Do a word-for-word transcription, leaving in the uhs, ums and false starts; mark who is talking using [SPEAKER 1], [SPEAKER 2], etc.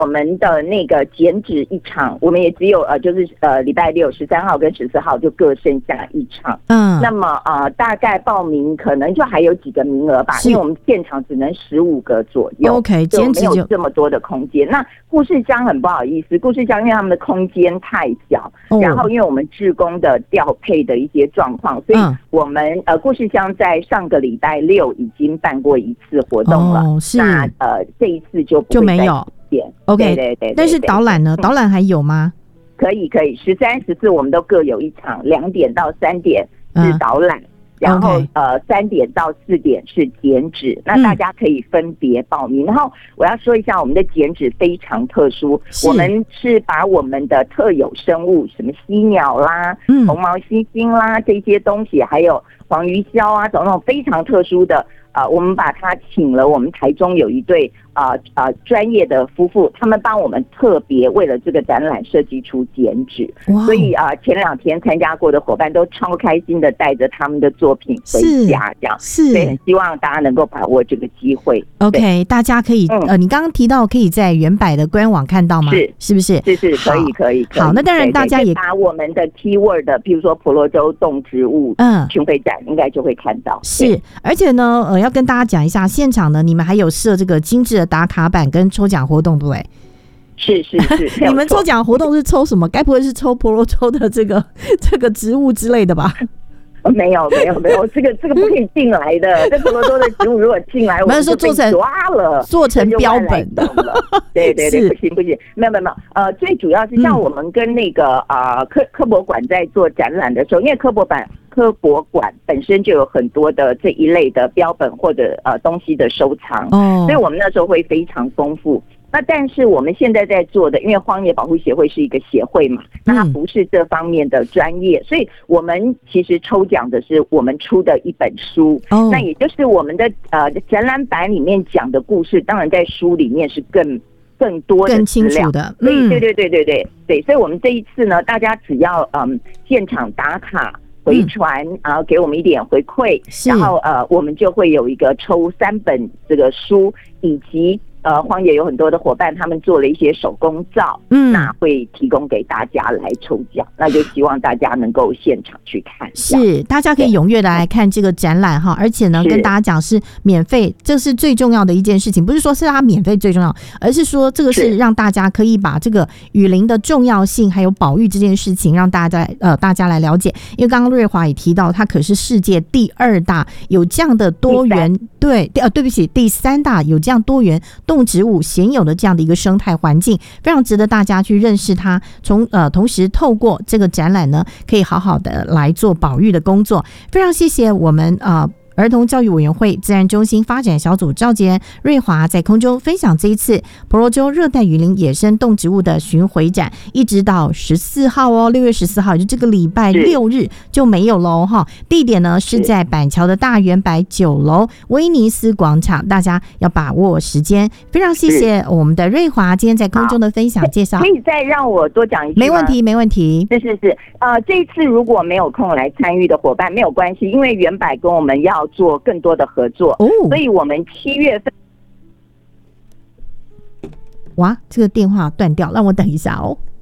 [SPEAKER 1] 我们的那个剪纸一场，我们也只有呃，就是呃礼拜六十三号跟十四号就各剩下一场。嗯，那么呃大概报名可能就还有几个名额吧，因为我们现场只能十五个左右。
[SPEAKER 2] OK， 剪纸就
[SPEAKER 1] 没有这么多的空间。那故事箱很不好意思，故事箱因为他们的空间太小，哦、然后因为我们志工的调配的一些状况，所以我们、嗯、呃故事箱在上个礼拜六已经办过一次活动了。哦，是。那呃这一次就不会再
[SPEAKER 2] 就没有。OK， 对对 对, 对。但是导览呢？嗯、导览还有吗？
[SPEAKER 1] 可以可以，十三、十四我们都各有一场，两点到三点是导览。嗯，然后、okay. 呃，三点到四点是剪纸，那大家可以分别报名。嗯、然后我要说一下，我们的剪纸非常特殊，我们是把我们的特有生物，什么犀鸟啦、嗯、红毛猩猩啦这些东西，还有黄鱼鸮啊，种种非常特殊的。呃，我们把他请了，我们台中有一对呃呃专业的夫妇，他们帮我们特别为了这个展览设计出剪纸，所以啊、呃、前两天参加过的伙伴都超开心的带着他们的作品回家，这样是，所以很希望大家能够把握这个机会。
[SPEAKER 2] OK， 大家可以、嗯、呃，你刚刚提到可以在原百的官网看到吗？是，是不是？
[SPEAKER 1] 是是可以可以。
[SPEAKER 2] 好，那当然大家也
[SPEAKER 1] 把我们的 keyword， 比如说婆罗洲动植物嗯巡回展，应该就会看到。
[SPEAKER 2] 是，而且呢，呃。要跟大家讲一下，现场呢，你们还有设这个精致的打卡板跟抽奖活动，对不对？
[SPEAKER 1] 是是是，
[SPEAKER 2] 你们抽奖活动是抽什么？该不会是抽婆罗洲的这个这个植物之类的吧？
[SPEAKER 1] 没有没有没有，这个这个不可以进来的。这婆罗洲的植物如果进来，我们就被抓了，
[SPEAKER 2] 做成标本的。
[SPEAKER 1] 对对对，不行不行，没有没有没有。呃，最主要是像我们跟那个啊科科博馆在做展览的时候，因为科博馆。科博馆本身就有很多的这一类的标本或者呃东西的收藏，哦，所以我们那时候会非常丰富。那但是我们现在在做的，因为荒野保护协会是一个协会嘛，那它不是这方面的专业，所以我们其实抽奖的是我们出的一本书，哦，那也就是我们的呃展览版里面讲的故事，当然在书里面是更更多的资料的，嗯，对对对对对对，所以我们这一次呢，大家只要嗯现场打卡。回传，然后给我们一点回馈，然后呃，我们就会有一个抽三本这个书，以及呃，荒野有很多的伙伴，他们做了一些手工皂，嗯，那会提供给大家来抽奖，那就希望大家能够现场去看。
[SPEAKER 2] 是，大家可以踊跃的来看这个展览哈，而且呢，跟大家讲是免费，这是最重要的一件事情，不是说是它免费最重要，而是说这个是让大家可以把这个雨林的重要性还有保育这件事情让大家呃大家来了解，因为刚刚瑞华也提到，它可是世界第二大有这样的多元，对，呃，对不起，第三大有这样多元动植物鲜有的这样的一个生态环境，非常值得大家去认识它。从呃，同时透过这个展览呢，可以好好的来做保育的工作。非常谢谢我们呃。儿童教育委员会自然中心发展小组召集人瑞华在空中分享这一次婆罗洲热带雨林野生动植物的巡回展，一直到十四号哦，六月十四号，就这个礼拜六日就没有喽哈。地点呢是在板桥的大圆柏九楼威尼斯广场，大家要把握时间。非常谢谢我们的瑞华今天在空中的分享介绍。
[SPEAKER 1] 可以再让我多讲一句吗？
[SPEAKER 2] 没问题，没问题。
[SPEAKER 1] 是是是，呃，这一次如果没有空来参与的伙伴没有关系，因为圆柏跟我们要做更多的合作，哦，所以我们七月份，
[SPEAKER 2] 哇，这个电话断掉，让我等一下哦。